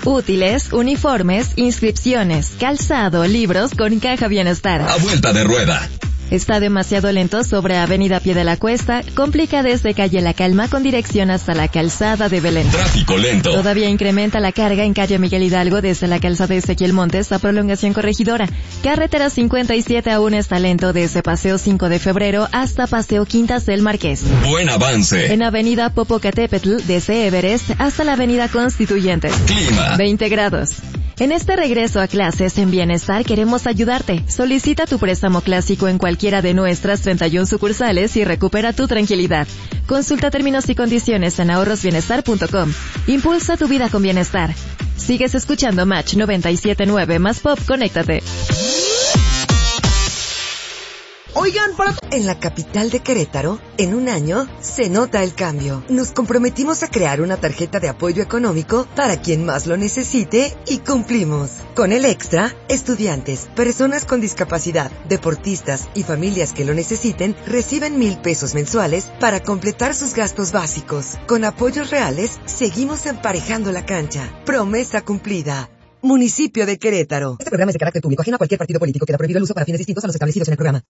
Útiles, uniformes, inscripciones, calzado, libros con Caja Bienestar. A vuelta de rueda. Está demasiado lento sobre Avenida Pie de la Cuesta, complica desde Calle La Calma con dirección hasta la Calzada de Belén. Tráfico lento. Todavía incrementa la carga en Calle Miguel Hidalgo desde la Calzada de Ezequiel Montes a Prolongación Corregidora. Carretera 57 aún está lento desde Paseo 5 de Febrero hasta Paseo Quintas del Marqués. Buen avance. En Avenida Popocatépetl desde Everest hasta la Avenida Constituyentes. Clima. 20 grados. En este regreso a clases en Bienestar queremos ayudarte. Solicita tu préstamo clásico en cualquiera de nuestras 31 sucursales y recupera tu tranquilidad. Consulta términos y condiciones en ahorrosbienestar.com. Impulsa tu vida con bienestar. Sigues escuchando Match 97.9 más Pop, conéctate. Oigan, en la capital de Querétaro, en un año, se nota el cambio. Nos comprometimos a crear una tarjeta de apoyo económico para quien más lo necesite y cumplimos. Con el extra, estudiantes, personas con discapacidad, deportistas y familias que lo necesiten reciben 1,000 pesos mensuales para completar sus gastos básicos. Con apoyos reales, seguimos emparejando la cancha. Promesa cumplida. Municipio de Querétaro. Este programa es de carácter público, ajeno a cualquier partido político. Queda prohibido el uso para fines distintos a los establecidos en el programa.